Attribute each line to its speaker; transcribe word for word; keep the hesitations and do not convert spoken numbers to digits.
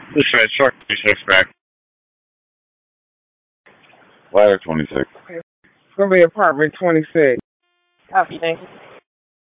Speaker 1: This is Shark twenty-six back.
Speaker 2: Ladder twenty-six.
Speaker 3: Okay. It's gonna be apartment twenty-six.
Speaker 4: Copy, thank you.